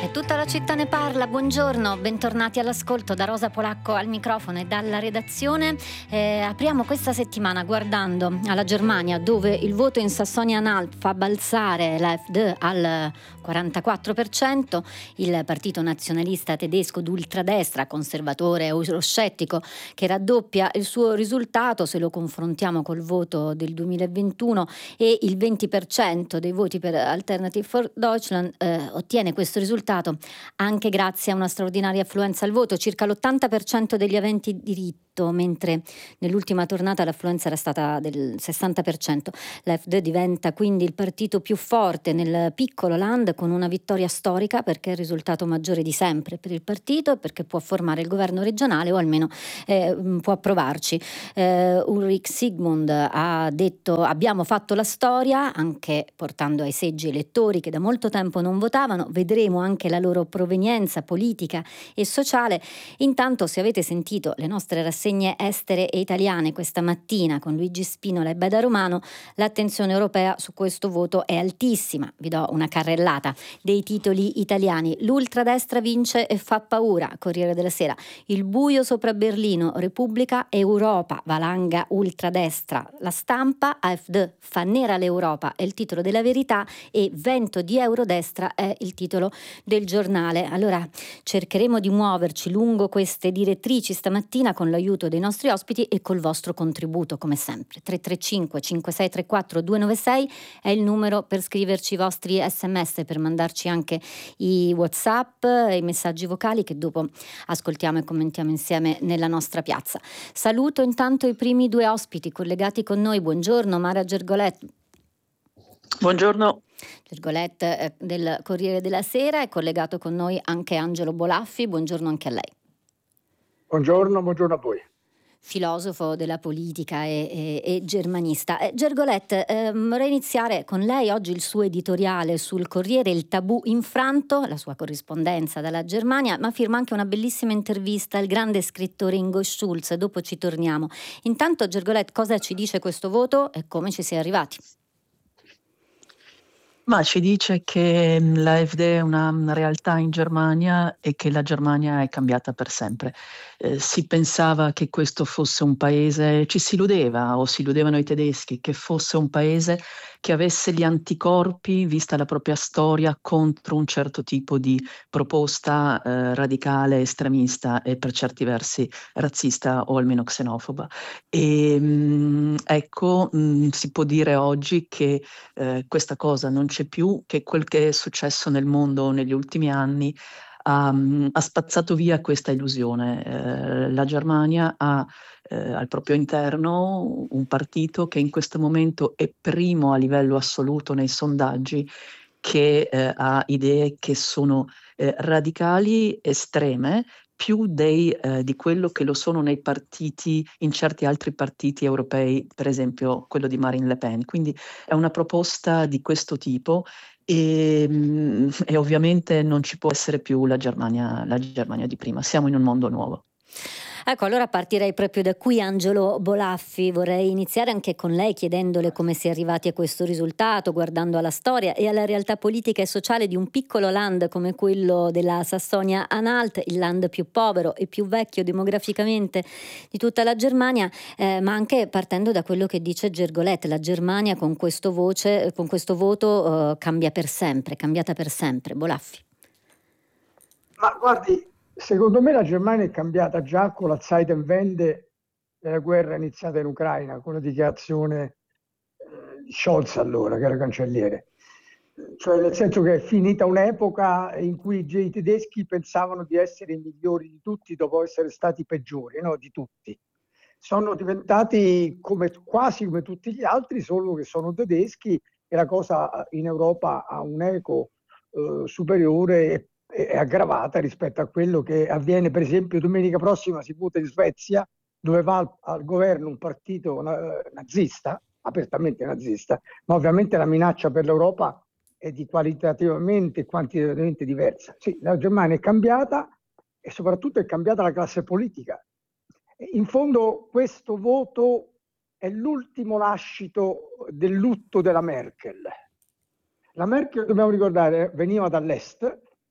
E tutta la città ne parla, buongiorno, bentornati all'ascolto da Rosa Polacco al microfono e dalla redazione. Apriamo questa settimana guardando alla Germania, dove il voto in Sassonia-Anhalt fa balzare l'AfD al 44%, il partito nazionalista tedesco d'ultradestra, conservatore e euroscettico, che raddoppia il suo risultato se lo confrontiamo col voto del 2021, e il 20% dei voti per Alternative for Deutschland ottiene questo risultato anche grazie a una straordinaria affluenza al voto, circa l'80% degli aventi diritto, mentre nell'ultima tornata l'affluenza era stata del 60%. L'AfD diventa quindi il partito più forte nel piccolo land, con una vittoria storica, perché è il risultato maggiore di sempre per il partito e perché può formare il governo regionale, o almeno può approvarci. Ulrich Sigmund ha detto: abbiamo fatto la storia, anche portando ai seggi elettori che da molto tempo non votavano, vedremo anche la loro provenienza politica e sociale. Intanto, se avete sentito le nostre rassegne estere e italiane questa mattina con Luigi Spinola e Beda Romano, l'attenzione europea su questo voto è altissima. Vi do una carrellata dei titoli italiani: l'ultradestra vince e fa paura, Corriere della Sera; il buio sopra Berlino, Repubblica; Europa, valanga ultradestra, La Stampa; AfD fa nera l'Europa è il titolo della Verità, e vento di eurodestra è il titolo del Giornale. Allora cercheremo di muoverci lungo queste direttrici stamattina con l'aiuto dei nostri ospiti e col vostro contributo, come sempre. 335 5634 296 è il numero per scriverci i vostri sms, per mandarci anche i WhatsApp e i messaggi vocali che dopo ascoltiamo e commentiamo insieme nella nostra piazza. Saluto intanto i primi due ospiti collegati con noi. Buongiorno, Mara Gergolet. Buongiorno. Gergolet del Corriere della Sera. È collegato con noi anche Angelo Bolaffi. Buongiorno anche a lei. Buongiorno a voi. Filosofo della politica e germanista. Gergolet, vorrei iniziare con lei oggi il suo editoriale sul Corriere, il tabù infranto, la sua corrispondenza dalla Germania, ma firma anche una bellissima intervista al grande scrittore Ingo Schulz. Dopo ci torniamo. Intanto, Gergolet, cosa ci dice questo voto e come ci si è arrivati? Ma ci dice che l'AfD è una realtà in Germania e che la Germania è cambiata per sempre. Si pensava che questo fosse un paese, ci si illudeva, o si illudevano i tedeschi, che fosse un paese che avesse gli anticorpi, vista la propria storia, contro un certo tipo di proposta radicale, estremista e per certi versi razzista o almeno xenofoba. E ecco, si può dire oggi che questa cosa non c'è più, che quel che è successo nel mondo negli ultimi anni ha spazzato via questa illusione. La Germania ha al proprio interno un partito che in questo momento è primo a livello assoluto nei sondaggi, che ha idee che sono radicali, estreme, più di quello che lo sono nei partiti, in certi altri partiti europei, per esempio quello di Marine Le Pen. Quindi è una proposta di questo tipo e ovviamente non ci può essere più la Germania di prima. Siamo in un mondo nuovo. Ecco, allora partirei proprio da qui, Angelo Bolaffi. Vorrei iniziare anche con lei chiedendole come si è arrivati a questo risultato, guardando alla storia e alla realtà politica e sociale di un piccolo land come quello della Sassonia-Anhalt, il land più povero e più vecchio demograficamente di tutta la Germania, ma anche partendo da quello che dice Gergolet: la Germania con questo voto cambia per sempre, cambiata per sempre. Bolaffi. Ma guardi, secondo me la Germania è cambiata già con la Zeitenwende della guerra iniziata in Ucraina, con la dichiarazione di Scholz allora, che era cancelliere. Cioè, nel senso che è finita un'epoca in cui i tedeschi pensavano di essere i migliori di tutti dopo essere stati i peggiori, no? Di tutti. Sono diventati quasi come tutti gli altri, solo che sono tedeschi, e la cosa in Europa ha un eco superiore e aggravata rispetto a quello che avviene. Per esempio, domenica prossima si vota in Svezia, dove va al governo un partito nazista, apertamente nazista, ma ovviamente la minaccia per l'Europa è di qualitativamente e quantitativamente diversa. Sì, la Germania è cambiata e soprattutto è cambiata la classe politica. In fondo questo voto è l'ultimo lascito del lutto della Merkel. La Merkel, dobbiamo ricordare, veniva dall'est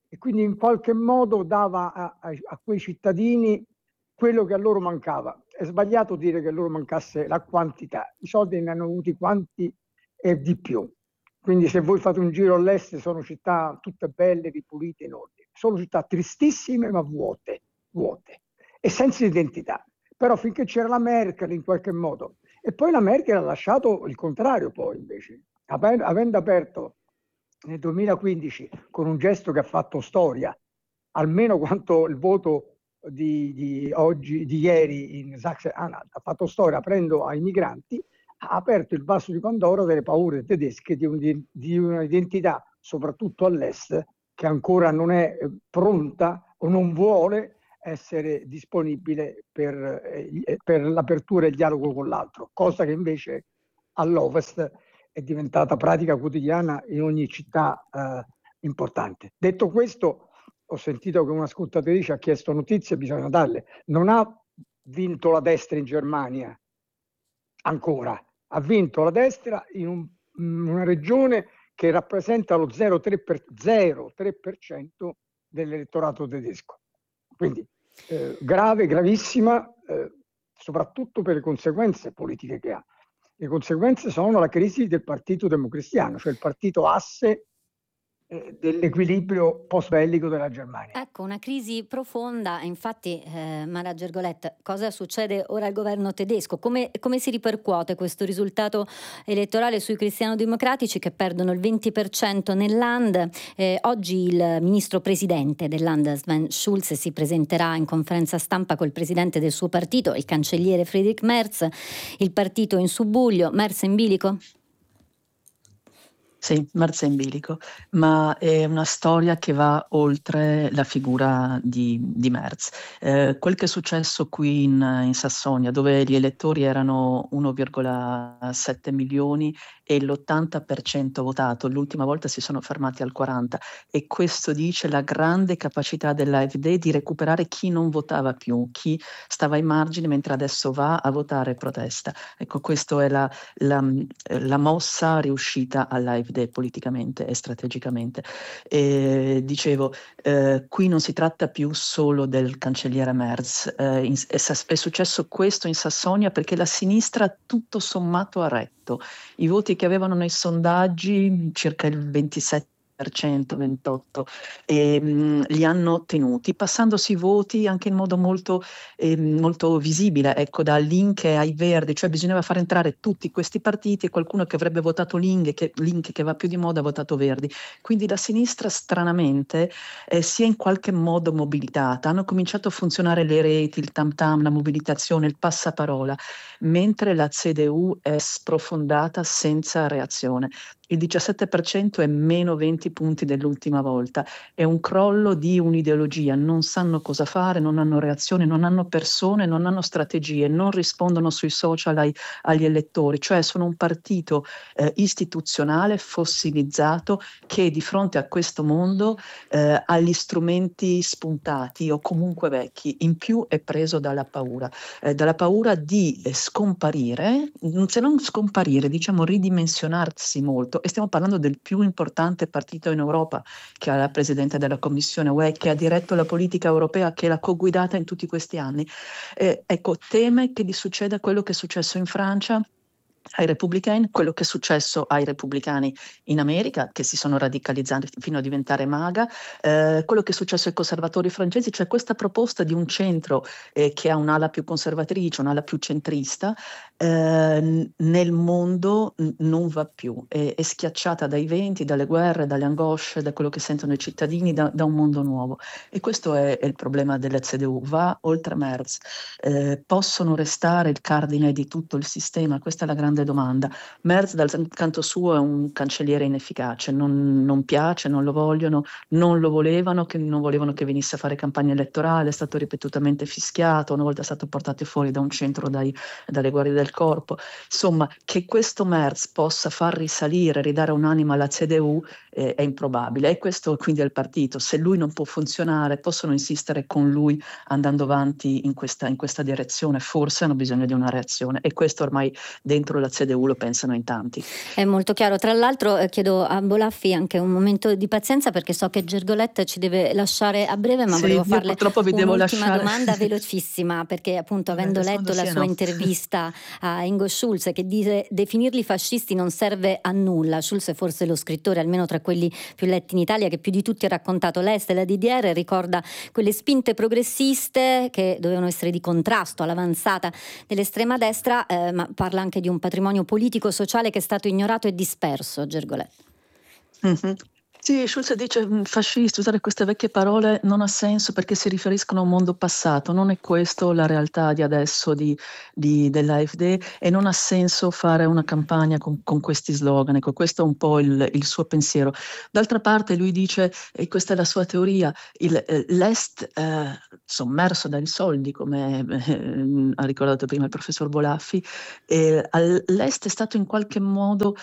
e quindi in qualche modo dava a quei cittadini quello che a loro mancava. È sbagliato dire che a loro mancasse la quantità, i soldi ne hanno avuti quanti e di più. Quindi se voi fate un giro all'est sono città tutte belle, ripulite, in ordine. Sono città tristissime ma vuote, vuote e senza identità. Però finché c'era la Merkel in qualche modo, e poi la Merkel ha lasciato il contrario poi invece, avendo aperto nel 2015 con un gesto che ha fatto storia, almeno quanto il voto di ieri in Sachsen-Anhalt ha fatto storia aprendo ai migranti, ha aperto il vaso di Pandora delle paure tedesche di un'identità, soprattutto all'est, che ancora non è pronta o non vuole essere disponibile per l'apertura e il dialogo con l'altro, cosa che invece all'ovest è diventata pratica quotidiana in ogni città importante. Detto questo, ho sentito che un'ascoltatrice ha chiesto notizie, bisogna darle. Non ha vinto la destra in Germania ancora, ha vinto la destra in una regione che rappresenta lo 0,3% dell'elettorato tedesco. Quindi grave, gravissima, soprattutto per le conseguenze politiche che ha. Le conseguenze sono la crisi del partito democristiano, cioè il partito asse dell'equilibrio post-bellico della Germania. Ecco, una crisi profonda. Infatti, Mara Gergolet, cosa succede ora al governo tedesco? Come si ripercuote questo risultato elettorale sui cristiano-democratici che perdono il 20% nel Land? Oggi il ministro presidente del Land, Sven Schulz, si presenterà in conferenza stampa col presidente del suo partito, il cancelliere Friedrich Merz. Il partito in subbuglio, Merz in bilico? Sì, Merz è in bilico, ma è una storia che va oltre la figura di Merz. Quel che è successo qui in Sassonia, dove gli elettori erano 1,7 milioni e l'80% votato, l'ultima volta si sono fermati al 40%, e questo dice la grande capacità dell'AfD di recuperare chi non votava più, chi stava ai margini mentre adesso va a votare e protesta. Ecco, questa è la mossa riuscita all'AfD politicamente e strategicamente. Dicevo, qui non si tratta più solo del cancelliere Merz, è successo questo in Sassonia perché la sinistra tutto sommato ha retto. I voti che avevano nei sondaggi, circa il 27%, 28%, li hanno ottenuti, passandosi i voti anche in modo molto visibile, ecco, da Link ai Verdi, cioè bisognava far entrare tutti questi partiti e qualcuno che avrebbe votato Link che va più di moda ha votato Verdi. Quindi la sinistra stranamente si è in qualche modo mobilitata, hanno cominciato a funzionare le reti, il tam tam, la mobilitazione, il passaparola, mentre la CDU è sprofondata senza reazione. Il 17% è meno 20 punti dell'ultima volta, è un crollo di un'ideologia, non sanno cosa fare, non hanno reazioni, non hanno persone, non hanno strategie, non rispondono sui social agli elettori, cioè sono un partito istituzionale fossilizzato che di fronte a questo mondo ha gli strumenti spuntati o comunque vecchi, in più è preso dalla paura di scomparire, se non scomparire, diciamo ridimensionarsi molto. E stiamo parlando del più importante partito in Europa, che ha la Presidente della Commissione UE, che ha diretto la politica europea, che l'ha co-guidata in tutti questi anni. Ecco, teme che gli succeda quello che è successo in Francia ai repubblicani, quello che è successo ai repubblicani in America, che si sono radicalizzati fino a diventare MAGA, quello che è successo ai conservatori francesi, cioè questa proposta di un centro che ha un'ala più conservatrice, un'ala più centrista, nel mondo non va più, è schiacciata dai venti, dalle guerre, dalle angosce, da quello che sentono i cittadini, da un mondo nuovo. E questo è il problema della CDU, va oltre Merz. Possono restare il cardine di tutto il sistema? Questa è la grande domanda. Merz dal canto suo è un cancelliere inefficace, non piace, non lo vogliono, non lo volevano, non volevano che venisse a fare campagna elettorale, è stato ripetutamente fischiato, una volta è stato portato fuori da un centro dalle guardie del corpo. Insomma, che questo Merz possa far risalire, ridare un'anima alla CDU è improbabile, e questo quindi è il partito. Se lui non può funzionare, possono insistere con lui andando avanti in questa direzione, forse hanno bisogno di una reazione, e questo ormai dentro la la CDU lo pensano in tanti. È molto chiaro. Tra l'altro chiedo a Bolaffi anche un momento di pazienza, perché so che Gergolet ci deve lasciare a breve, ma Sì, volevo io farle purtroppo vi devo un'ultima lasciare. domanda velocissima, perché appunto avendo letto la sua intervista a Ingo Schulz, che dice definirli fascisti non serve a nulla. Schulz è forse lo scrittore, almeno tra quelli più letti in Italia, che più di tutti ha raccontato l'Est e la DDR, ricorda quelle spinte progressiste che dovevano essere di contrasto all'avanzata dell'estrema destra, ma parla anche di un patrimonio politico sociale che è stato ignorato e disperso, Gergolet. Mm-hmm. Sì, Schulz dice fascisti, usare queste vecchie parole non ha senso perché si riferiscono a un mondo passato, non è questo la realtà di adesso dell'AfD, e non ha senso fare una campagna con questi slogan. Ecco, questo è un po' il suo pensiero. D'altra parte lui dice, e questa è la sua teoria, l'Est sommerso dai soldi, come ha ricordato prima il professor Bolaffi, l'Est è stato in qualche modo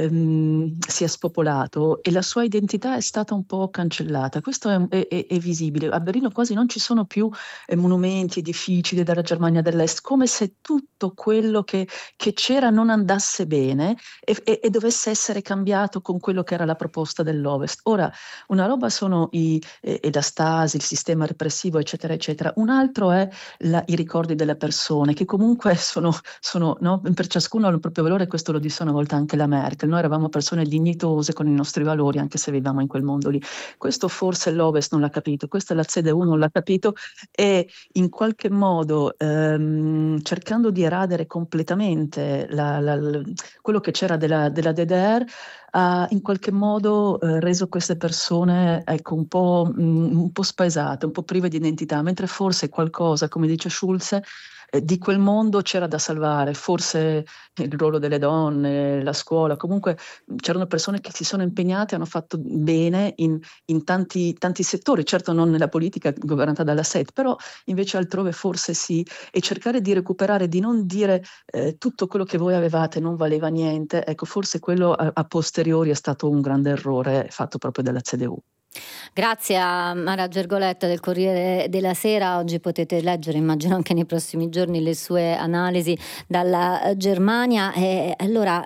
si è spopolato e la sua identità è stata un po' cancellata. Questo è visibile. A Berlino quasi non ci sono più monumenti, edifici della Germania dell'Est, come se tutto quello che c'era non andasse bene e dovesse essere cambiato con quello che era la proposta dell'Ovest. Ora, una roba sono la Stasi, il sistema repressivo, eccetera, eccetera. Un altro è i ricordi delle persone, che comunque sono no, per ciascuno hanno il proprio valore, e questo lo disse una volta anche la Merkel. Noi eravamo persone dignitose con i nostri valori, anche se vivevamo in quel mondo lì. Questo forse l'Ovest non l'ha capito, questa la CDU non l'ha capito, e in qualche modo cercando di eradere completamente quello che c'era della DDR, ha in qualche modo reso queste persone, ecco, un po' spaesate, un po' prive di identità, mentre forse qualcosa, come dice Schulz, di quel mondo c'era da salvare, forse il ruolo delle donne, la scuola, comunque c'erano persone che si sono impegnate, hanno fatto bene in tanti settori, certo non nella politica governata dalla SED, però invece altrove forse sì, e cercare di recuperare, di non dire tutto quello che voi avevate non valeva niente, ecco, forse quello a posteriori è stato un grande errore fatto proprio dalla CDU. Grazie a Mara Gergoletta del Corriere della Sera. Oggi potete leggere, immagino anche nei prossimi giorni, le sue analisi dalla Germania. Allora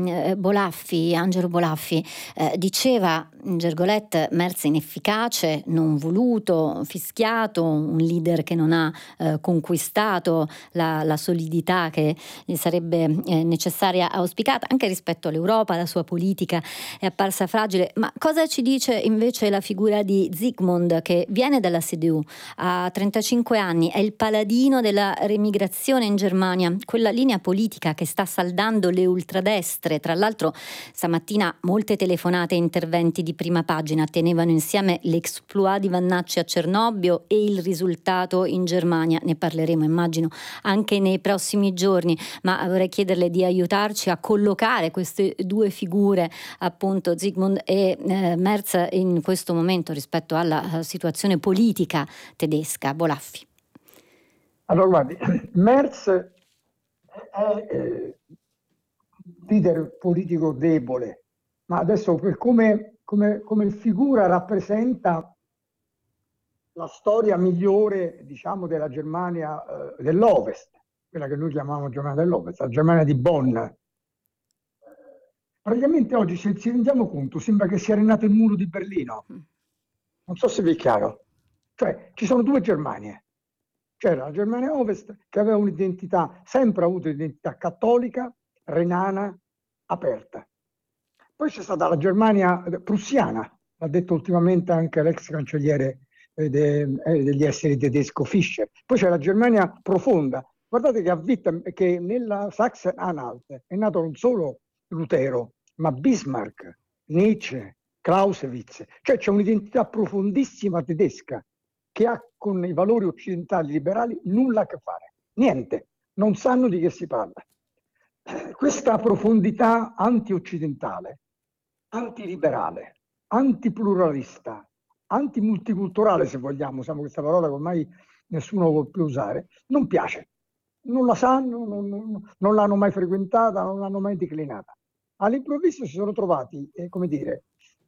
Angelo Bolaffi diceva Gergolette: Merz inefficace, non voluto, fischiato, un leader che non ha conquistato la solidità che gli sarebbe necessaria, auspicata anche rispetto all'Europa. La sua politica è apparsa fragile. Ma cosa ci dice invece la figura di Zygmunt, che viene dalla CDU, ha 35 anni, è il paladino della remigrazione in Germania, quella linea politica che sta saldando le ultradestre? Tra l'altro stamattina molte telefonate e interventi di prima pagina tenevano insieme l'exploit di Vannacci a Cernobbio e il risultato in Germania. Ne parleremo, immagino, anche nei prossimi giorni, ma vorrei chiederle di aiutarci a collocare queste due figure, appunto Zygmunt e Merz, in questo momento rispetto alla situazione politica tedesca. Bolaffi. Allora guardi, Merz è leader politico debole, ma adesso come figura rappresenta la storia migliore, diciamo, della Germania dell'Ovest, quella che noi chiamiamo Germania dell'Ovest, la Germania di Bonn. Praticamente oggi, se ci rendiamo conto, sembra che sia renato il muro di Berlino. Non so se vi è chiaro. Cioè, ci sono due Germanie. C'era la Germania Ovest, che aveva un'identità, sempre avuto un'identità cattolica, renana, aperta. Poi c'è stata la Germania prussiana, l'ha detto ultimamente anche l'ex cancelliere degli esteri tedesco Fischer. Poi c'è la Germania profonda. Guardate che a Wittem, che nella Sachsen-Anhalt è nato non solo Lutero, ma Bismarck, Nietzsche, Clausewitz. Cioè c'è un'identità profondissima tedesca che ha con i valori occidentali liberali nulla a che fare. Niente. Non sanno di che si parla. Questa profondità anti-occidentale, antiliberale, antipluralista, antimulticulturale, se vogliamo, usiamo questa parola che ormai nessuno vuole più usare, non piace. Non la sanno, non l'hanno mai frequentata, non l'hanno mai declinata. All'improvviso si sono trovati, come dire,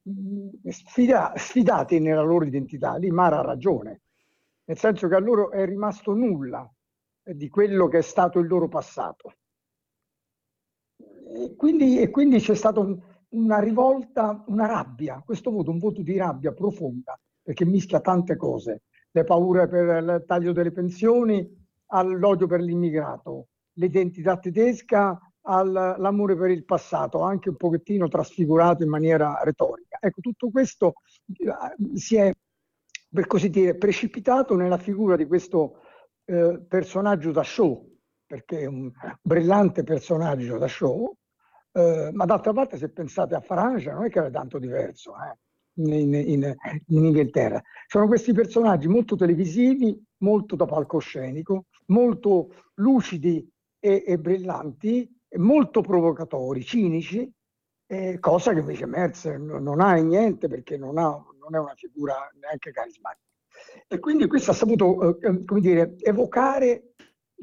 sfidati nella loro identità. Lì Mara ha ragione, nel senso che a loro è rimasto nulla di quello che è stato il loro passato. quindi c'è stata una rivolta, una rabbia, questo voto, un voto di rabbia profonda, perché mischia tante cose, le paure per il taglio delle pensioni, all'odio per l'immigrato, l'identità tedesca, all'amore per il passato, anche un pochettino trasfigurato in maniera retorica. Ecco, tutto questo si è, per così dire, precipitato nella figura di questo personaggio da show, perché è un brillante personaggio da show, ma d'altra parte se pensate a Farage non è che era tanto diverso in Inghilterra. Sono questi personaggi molto televisivi, molto da palcoscenico, molto lucidi e brillanti, molto provocatori, cinici, cosa che invece Merz non ha niente, perché non è una figura neanche carismatica. E quindi questo ha saputo come dire, evocare,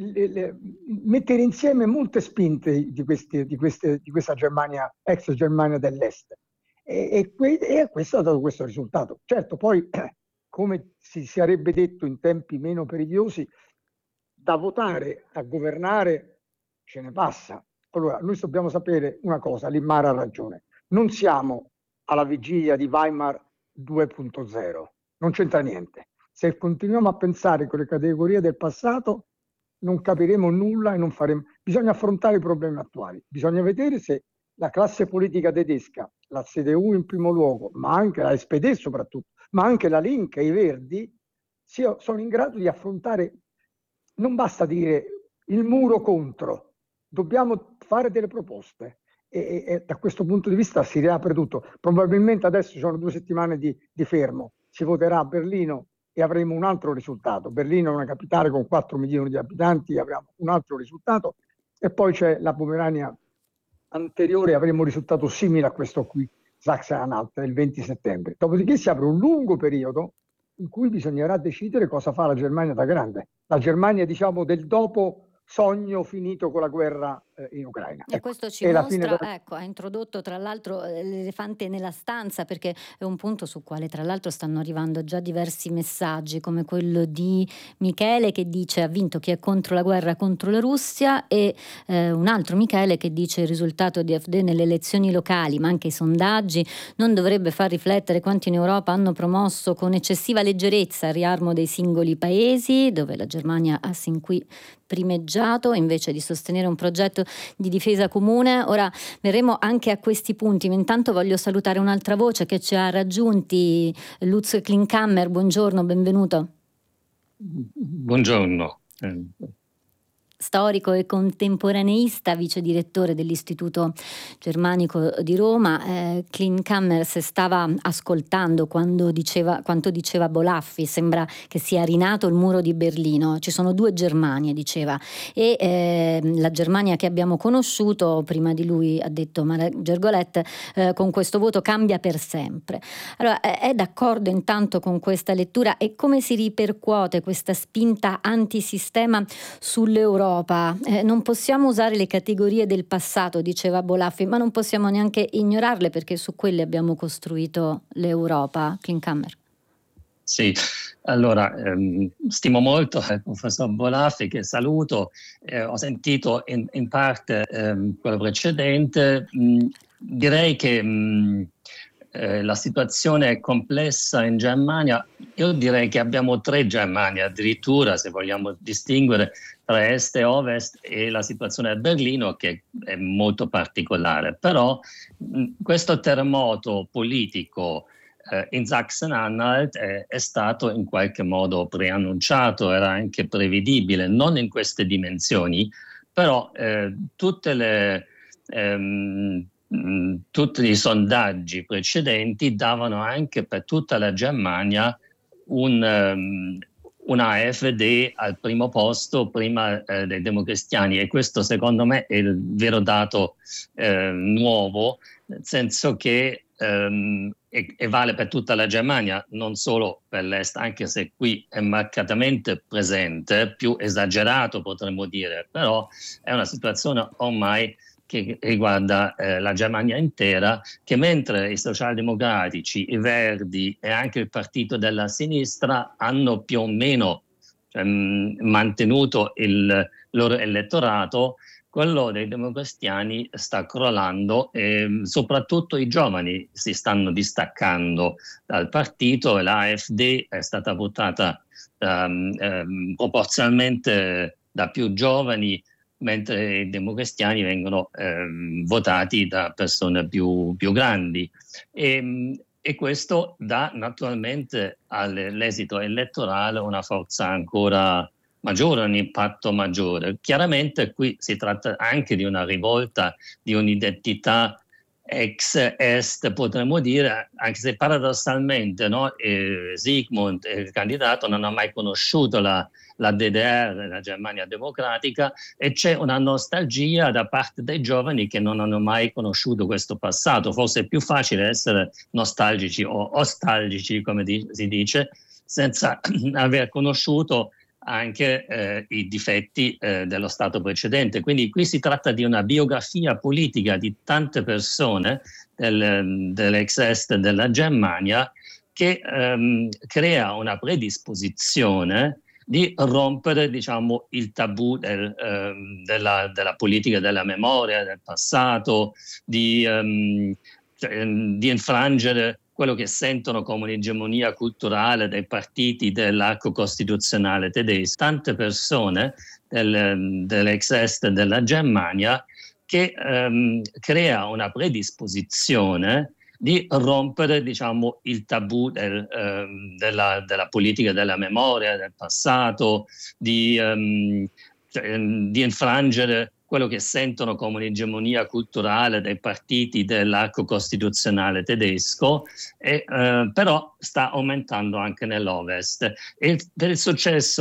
mettere insieme molte spinte di questa Germania, ex Germania dell'Est. E questo ha dato questo risultato. Certo, poi, come si sarebbe detto in tempi meno pericolosi, da votare a governare ce ne passa. Allora, noi dobbiamo sapere una cosa, Limmar ha ragione, non siamo alla vigilia di Weimar 2.0, non c'entra niente. Se continuiamo a pensare con le categorie del passato, non capiremo nulla e non faremo. Bisogna affrontare i problemi attuali, bisogna vedere se la classe politica tedesca, la CDU in primo luogo, ma anche la SPD soprattutto, ma anche la Link e i Verdi, sono in grado di affrontare. Non basta dire il muro contro, dobbiamo fare delle proposte e da questo punto di vista si riapre tutto. Probabilmente adesso ci sono 2 settimane di fermo, si voterà a Berlino e avremo un altro risultato. Berlino è una capitale con 4 milioni di abitanti, avremo un altro risultato, e poi c'è la Pomerania anteriore, avremo un risultato simile a questo qui, Sachsen-Anhalt, il 20 settembre. Dopodiché si apre un lungo periodo in cui bisognerà decidere cosa fa la Germania da grande. La Germania, diciamo, del dopo sogno finito con la guerra in Ucraina. E questo ci e mostra, ecco, ha introdotto tra l'altro l'elefante nella stanza, perché è un punto sul quale tra l'altro stanno arrivando già diversi messaggi, come quello di Michele che dice ha vinto chi è contro la guerra contro la Russia, e un altro Michele che dice il risultato di AfD nelle elezioni locali, ma anche i sondaggi, non dovrebbe far riflettere quanti in Europa hanno promosso con eccessiva leggerezza il riarmo dei singoli paesi, dove la Germania ha sin qui primeggiato invece di sostenere un progetto di difesa comune. Ora verremo anche a questi punti, ma intanto voglio salutare un'altra voce che ci ha raggiunti, Lutz Klinkhammer. Buongiorno, benvenuto. Buongiorno. Storico e contemporaneista, vice direttore dell'Istituto Germanico di Roma. Klinkhammer stava ascoltando quanto diceva Bolaffi, sembra che sia rinato il muro di Berlino, ci sono 2 Germanie, diceva, e la Germania che abbiamo conosciuto prima di lui, ha detto Mara Gergolet, con questo voto cambia per sempre. Allora, è d'accordo intanto con questa lettura, e come si ripercuote questa spinta antisistema sull'Europa? Non possiamo usare le categorie del passato, diceva Bolaffi, ma non possiamo neanche ignorarle, perché su quelle abbiamo costruito l'Europa. Klinkhammer. Sì, allora stimo molto il professor Bolaffi, che saluto. Ho sentito in parte quello precedente. Direi che la situazione è complessa in Germania. Io direi che abbiamo 3 Germanie addirittura, se vogliamo distinguere tra est e ovest, e la situazione a Berlino che è molto particolare. Però questo terremoto politico in Sachsen-Anhalt è stato in qualche modo preannunciato, era anche prevedibile, non in queste dimensioni, però tutti i sondaggi precedenti davano anche per tutta la Germania una AfD al primo posto prima dei democristiani, e questo secondo me è il vero dato nuovo, nel senso che e vale per tutta la Germania, non solo per l'Est, anche se qui è marcatamente presente, più esagerato potremmo dire, però è una situazione ormai che riguarda la Germania intera, che mentre i socialdemocratici, i Verdi e anche il partito della sinistra hanno più o meno mantenuto il loro elettorato, quello dei democristiani sta crollando e soprattutto i giovani si stanno distaccando dal partito e la AfD è stata votata proporzionalmente da più giovani, mentre i democristiani vengono votati da persone più grandi. E questo dà naturalmente all'esito elettorale una forza ancora maggiore, un impatto maggiore. Chiaramente qui si tratta anche di una rivolta, di un'identità ex-est, potremmo dire, anche se paradossalmente, no, Sigmund, il candidato, non ha mai conosciuto la DDR, la Germania democratica, e c'è una nostalgia da parte dei giovani che non hanno mai conosciuto questo passato. Forse è più facile essere nostalgici o ostalgici, come si dice, senza aver conosciuto anche i difetti dello Stato precedente. Quindi qui si tratta di una biografia politica di tante persone dell'ex-est della Germania che crea una predisposizione di rompere, diciamo, il tabù della politica della memoria, del passato, di infrangere quello che sentono come un'egemonia culturale dei partiti dell'arco costituzionale tedesco. Tante persone dell'ex-est della Germania che crea una predisposizione di rompere, diciamo, il tabù della politica della memoria, del passato, di infrangere quello che sentono come un'egemonia culturale dei partiti dell'arco costituzionale tedesco, però sta aumentando anche nell'Ovest. E per il successo